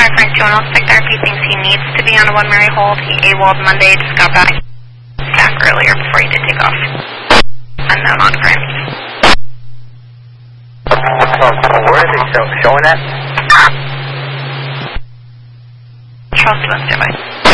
Frank 210 Stick Therapy thinks he needs to be on a 1 Mary hold. He AWOL'd Monday, just got back staff earlier before he did take off. Unknown on Grant. Where is he showing at? Charles 2 on standby.